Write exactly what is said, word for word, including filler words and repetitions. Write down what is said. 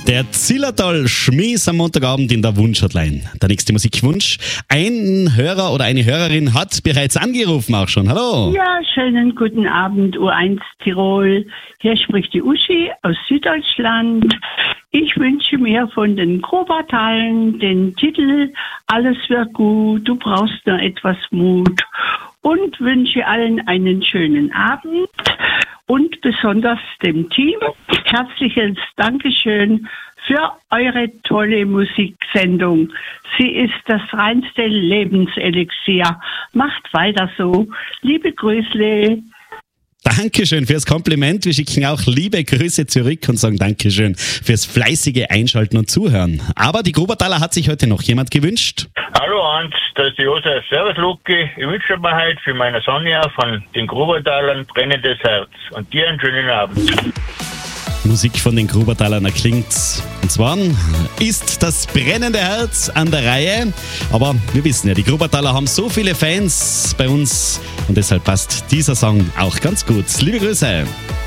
Der Zillertal Schmies am Montagabend in der Wunschhotline. Der nächste Musikwunsch. Ein Hörer oder eine Hörerin hat bereits angerufen auch schon. Hallo. Ja, schönen guten Abend, U eins Tirol. Hier spricht die Uschi aus Süddeutschland. Ich wünsche mir von den Grobertalen den Titel Alles wird gut, du brauchst nur etwas Mut. Und wünsche allen einen schönen Abend und besonders dem Team herzliches Dankeschön für eure tolle Musiksendung. Sie ist das reinste Lebenselixier. Macht weiter so. Liebe Grüßle. Dankeschön fürs Kompliment. Wir schicken auch liebe Grüße zurück und sagen Dankeschön fürs fleißige Einschalten und Zuhören. Aber die Grubertaler hat sich heute noch jemand gewünscht. Hallo Hans, das ist die Josef. Servus Luki. Ich wünsche mir heute für meine Sonja von den Grubertalern brennendes Herz. Und dir einen schönen Abend. Musik von den Grubertalern erklingt. Und zwar ist das brennende Herz an der Reihe. Aber wir wissen ja, die Grubertaler haben so viele Fans bei uns und deshalb passt dieser Song auch ganz gut. Liebe Grüße.